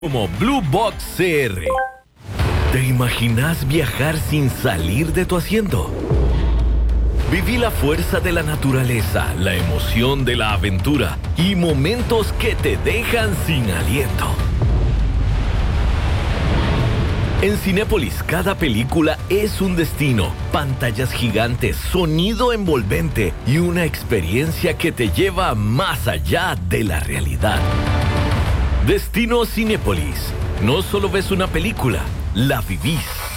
Como Blue Box CR. ¿Te imaginas viajar sin salir de tu asiento? Viví la fuerza de la naturaleza, la emoción de la aventura y momentos que te dejan sin aliento. En Cinépolis, cada película es un destino, pantallas gigantes, sonido envolvente y una experiencia que te lleva más allá de la realidad. Destino Cinépolis. No solo ves una película, la vivís.